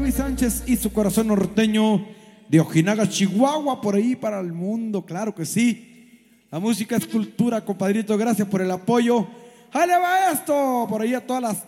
Luis Sánchez y su corazón norteño de Ojinaga, Chihuahua, por ahí para el mundo, claro que sí. La música es cultura, compadrito, gracias por el apoyo. ¡Ahí le va esto! Por ahí a todas las